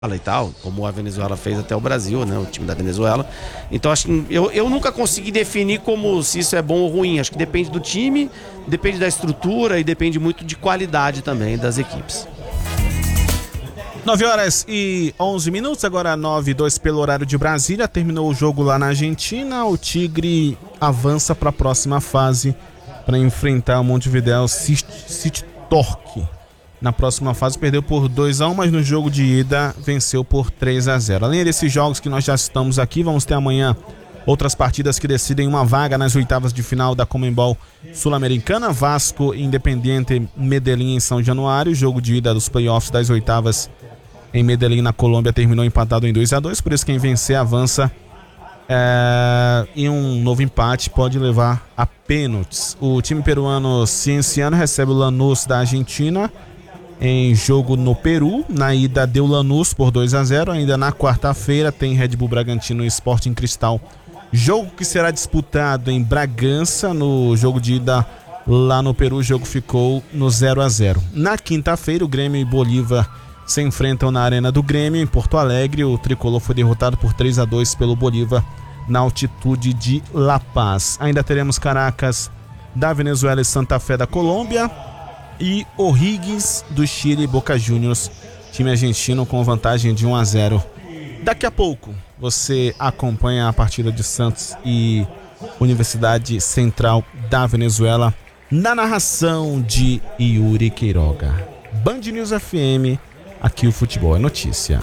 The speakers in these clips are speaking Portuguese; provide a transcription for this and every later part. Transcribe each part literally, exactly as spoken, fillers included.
e tal, como a Venezuela fez até o Brasil, né, o time da Venezuela. Então acho que eu, eu nunca consegui definir como se isso é bom ou ruim. Acho que depende do time, depende da estrutura e depende muito de qualidade também das equipes. nove horas e onze minutos, agora nove e dois pelo horário de Brasília. Terminou o jogo lá na Argentina. O Tigre avança para a próxima fase para enfrentar o Montevideo City Torque. Na próxima fase perdeu por dois a um, mas no jogo de ida venceu por três a zero. Além desses jogos que nós já citamos aqui, vamos ter amanhã outras partidas que decidem uma vaga nas oitavas de final da Conmebol Sul-Americana. Vasco e Independiente Medellín em São Januário. Jogo de ida dos playoffs das oitavas em Medellín, na Colômbia, terminou empatado em dois a dois. Por isso quem vencer avança. É... E um novo empate pode levar a pênaltis. O time peruano Cienciano recebe o Lanús da Argentina em jogo no Peru. Na ida deu Lanús por dois a zero. Ainda na quarta-feira tem Red Bull Bragantino e Sporting Cristal. Jogo que será disputado em Bragança. No jogo de ida lá no Peru, o jogo ficou no zero a zero. Na quinta-feira, o Grêmio e Bolívar se enfrentam na Arena do Grêmio, em Porto Alegre. O tricolor foi derrotado por três a dois pelo Bolívar na altitude de La Paz. Ainda teremos Caracas da Venezuela e Santa Fé da Colômbia. E O'Higgins do Chile e Boca Juniors, time argentino com vantagem de um a zero. Daqui a pouco você acompanha a partida de Santos e Universidade Central da Venezuela na narração de Yuri Queiroga. Band News F M, aqui o futebol é notícia.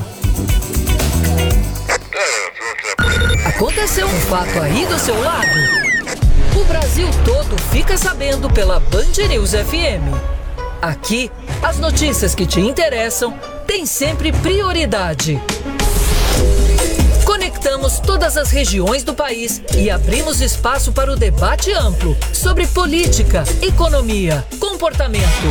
Aconteceu um fato aí do seu lado? O Brasil todo fica sabendo pela Band News F M. Aqui, as notícias que te interessam têm sempre prioridade. Conectamos todas as regiões do país e abrimos espaço para o debate amplo sobre política, economia, comportamento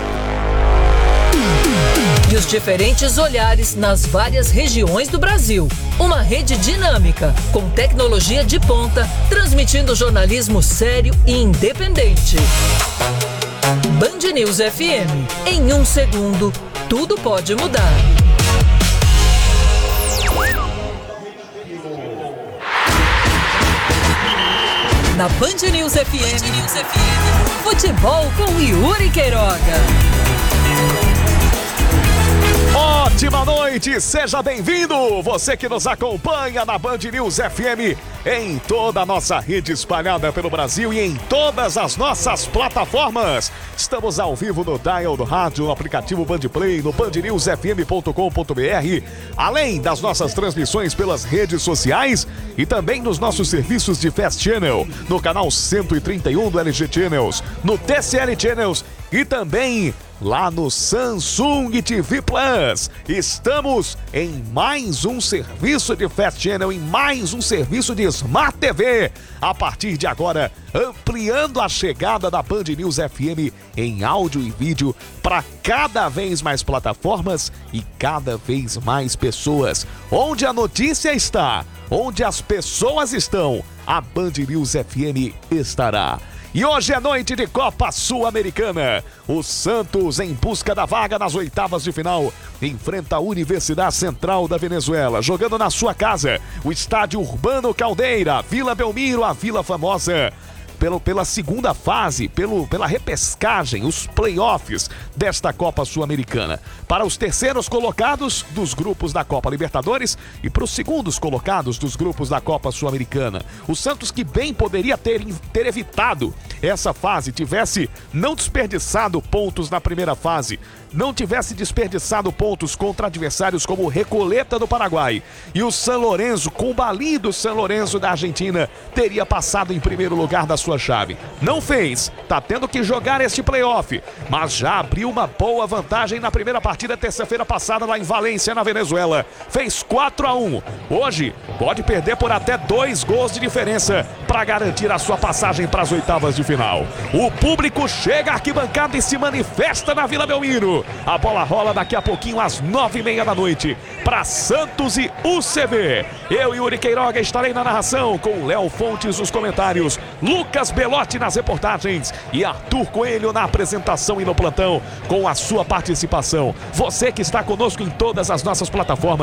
e os diferentes olhares nas várias regiões do Brasil. Uma rede dinâmica, com tecnologia de ponta, transmitindo jornalismo sério e independente. Band News F M. Em um segundo, tudo pode mudar. Na Band News F M, Band News F M. Futebol com Yuri Queiroga. Ótima noite, seja bem-vindo! Você que nos acompanha na Band News F M, em toda a nossa rede espalhada pelo Brasil e em todas as nossas plataformas. Estamos ao vivo no dial do rádio, no aplicativo Band Play, no band news f m ponto com ponto b r, além das nossas transmissões pelas redes sociais e também nos nossos serviços de Fast Channel, no canal cento e trinta e um do L G Channels, no T C L Channels e também lá no Samsung T V Plus. Estamos em mais um serviço de Fast Channel, em mais um serviço de Smart T V. A partir de agora, ampliando a chegada da Band News F M em áudio e vídeo para cada vez mais plataformas e cada vez mais pessoas. Onde a notícia está, onde as pessoas estão, a Band News F M estará. E hoje é noite de Copa Sul-Americana. O Santos, em busca da vaga nas oitavas de final, enfrenta a Universidade Central da Venezuela, jogando na sua casa, o Estádio Urbano Caldeira, Vila Belmiro, a Vila Famosa. Pelo, pela segunda fase, pelo, pela repescagem, os playoffs desta Copa Sul-Americana. Para os terceiros colocados dos grupos da Copa Libertadores e para os segundos colocados dos grupos da Copa Sul-Americana. O Santos, que bem poderia ter, ter evitado essa fase, tivesse não desperdiçado pontos na primeira fase, não tivesse desperdiçado pontos contra adversários como o Recoleta do Paraguai e o San Lorenzo, combalido San Lorenzo da Argentina, teria passado em primeiro lugar da sua chave. Não fez, tá tendo que jogar este playoff, mas já abriu uma boa vantagem na primeira partida terça-feira passada lá em Valência, na Venezuela. Fez quatro a um. Hoje pode perder por até dois gols de diferença para para garantir a sua passagem para as oitavas de final. O público chega à arquibancada e se manifesta na Vila Belmiro. A bola rola daqui a pouquinho às nove e meia da noite para Santos e U C B. Eu e Yuri Queiroga estarei na narração com Léo Fontes nos comentários, Lucas Belotti nas reportagens e Arthur Coelho na apresentação e no plantão com a sua participação. Você que está conosco em todas as nossas plataformas.